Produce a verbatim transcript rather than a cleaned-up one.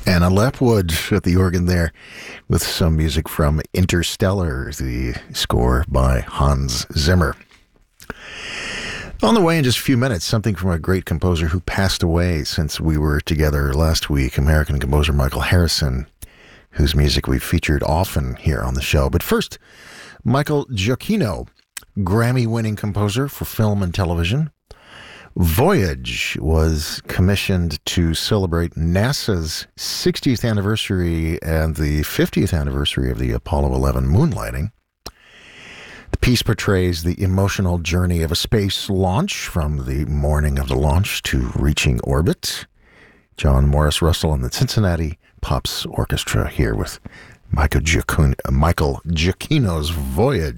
Anna Lepwood at the organ there with some music from Interstellar, the score by Hans Zimmer. On the way in just a few minutes, something from a great composer who passed away since we were together last week, American composer Michael Harrison, whose music we've featured often here on the show. But first, Michael Giacchino, Grammy-winning composer for film and television. Voyage was commissioned to celebrate NASA's sixtieth anniversary and the fiftieth anniversary of the Apollo eleven moonlighting. The piece portrays the emotional journey of a space launch from the morning of the launch to reaching orbit. John Morris Russell and the Cincinnati Pops Orchestra here with Michael Giacchino, Michael Giacchino's Voyage.